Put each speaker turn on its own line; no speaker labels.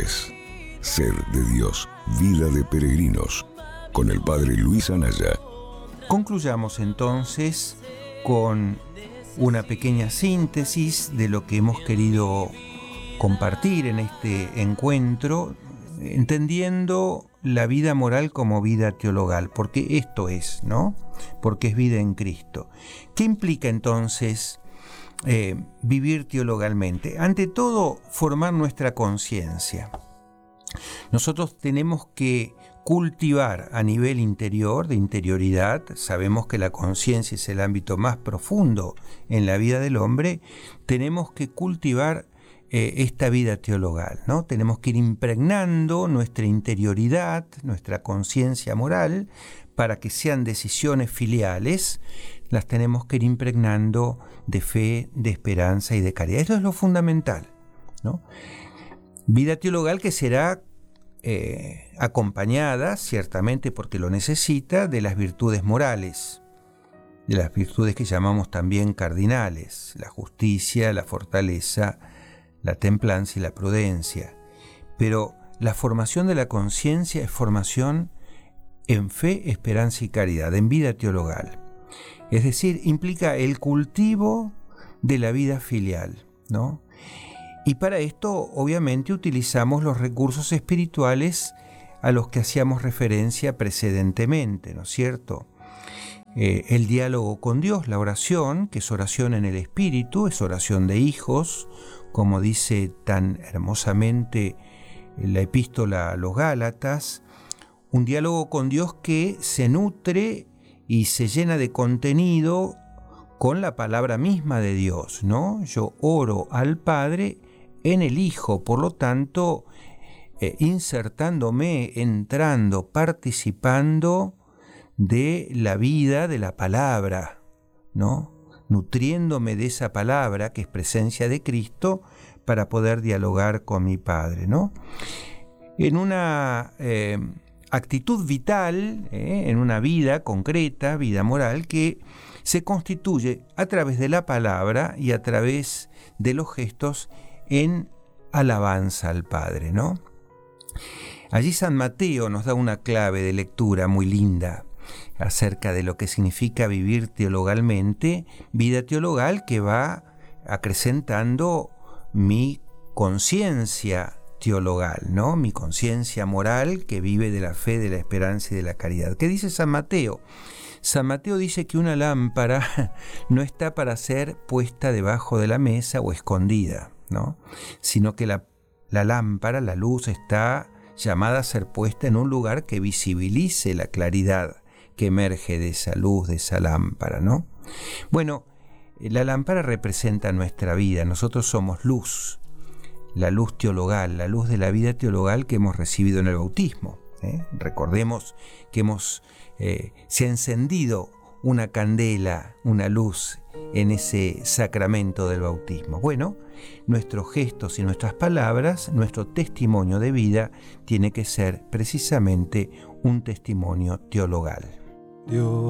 es Ser de Dios, vida de peregrinos, con el Padre Luis Anaya.
Concluyamos entonces con una pequeña síntesis de lo que hemos querido compartir en este encuentro, entendiendo la vida moral como vida teologal, porque esto es, ¿no? Porque es vida en Cristo. ¿Qué implica entonces vivir teologalmente? Ante todo, formar nuestra conciencia. Nosotros tenemos que cultivar a nivel interior, de interioridad. Sabemos que la conciencia es el ámbito más profundo en la vida del hombre. Tenemos que cultivar esta vida teologal, ¿no? Tenemos que ir impregnando nuestra interioridad, nuestra conciencia moral, para que sean decisiones filiales. Las tenemos que ir impregnando de fe, de esperanza y de caridad. Eso es lo fundamental, ¿no? Vida teologal que será acompañada, ciertamente porque lo necesita, de las virtudes morales, de las virtudes que llamamos también cardinales: la justicia, la fortaleza, la templanza y la prudencia. Pero la formación de la conciencia es formación en fe, esperanza y caridad, en vida teologal. Es decir, implica el cultivo de la vida filial, ¿no? Y para esto, obviamente, utilizamos los recursos espirituales a los que hacíamos referencia precedentemente, ¿no es cierto? El diálogo con Dios, la oración, que es oración en el Espíritu, es oración de hijos, como dice tan hermosamente la epístola a los Gálatas. Un diálogo con Dios que se nutre y se llena de contenido con la palabra misma de Dios, ¿no? Yo oro al Padre en el Hijo, por lo tanto, insertándome, entrando, participando de la vida de la palabra, ¿no? Nutriéndome de esa palabra que es presencia de Cristo para poder dialogar con mi Padre, ¿no? En una actitud vital, en una vida concreta, vida moral, que se constituye a través de la palabra y a través de los gestos en alabanza al Padre, ¿no? Allí San Mateo nos da una clave de lectura muy linda acerca de lo que significa vivir teologalmente, vida teologal que va acrecentando mi conciencia teologal, ¿no? Mi conciencia moral que vive de la fe, de la esperanza y de la caridad. ¿Qué dice San Mateo? San Mateo dice que una lámpara no está para ser puesta debajo de la mesa o escondida, ¿no? Sino que la lámpara, la luz, está llamada a ser puesta en un lugar que visibilice la claridad que emerge de esa luz, de esa lámpara, ¿no? Bueno, la lámpara representa nuestra vida. Nosotros somos luz, la luz teologal, la luz de la vida teologal que hemos recibido en el bautismo. Recordemos que se ha encendido una candela, una luz en ese sacramento del bautismo. Bueno, nuestros gestos y nuestras palabras, nuestro testimonio de vida tiene que ser precisamente un testimonio teologal.
Dios.